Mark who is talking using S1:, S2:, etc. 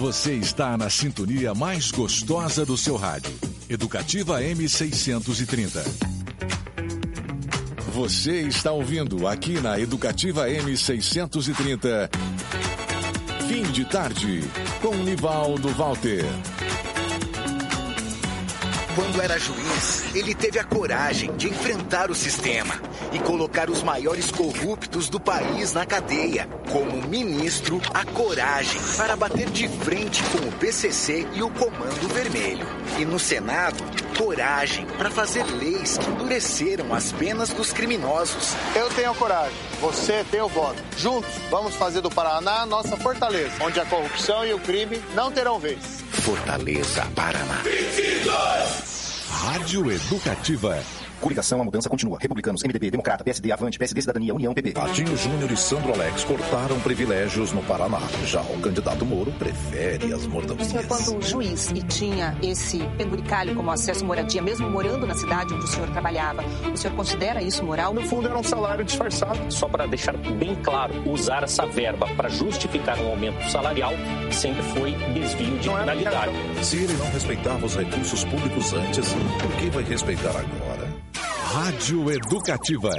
S1: Você está na sintonia mais gostosa do seu rádio. Educativa M630. Você está ouvindo aqui na Educativa M630. Fim de tarde, com Nivaldo Walter.
S2: Quando era juiz, ele teve a coragem de enfrentar o sistema e colocar os maiores corruptos do país na cadeia. Como ministro, a coragem para bater de frente com o PCC e o Comando Vermelho. E no Senado, coragem para fazer leis que endureceram as penas dos criminosos.
S3: Eu tenho coragem, você tem o voto. Juntos, vamos fazer do Paraná nossa fortaleza, onde a corrupção e o crime não terão vez.
S2: Fortaleza, Paraná.
S4: 22!
S1: Rádio Educativa.
S5: Coligação, a mudança continua. Republicanos, MDB, Democrata, PSD, Avante, PSD, Cidadania, União, PP.
S6: Martinho Júnior e Sandro Alex cortaram privilégios no Paraná. Já o candidato Moro prefere as mordomias.
S7: Quando juiz e tinha esse penduricalho como acesso à moradia, mesmo morando na cidade onde o senhor trabalhava, o senhor considera isso moral?
S3: No fundo, era um salário disfarçado.
S8: Só para deixar bem claro, usar essa verba para justificar um aumento salarial sempre foi desvio de finalidade.
S6: Se ele não respeitava os recursos públicos antes, por que vai respeitar agora?
S1: Rádio Educativa.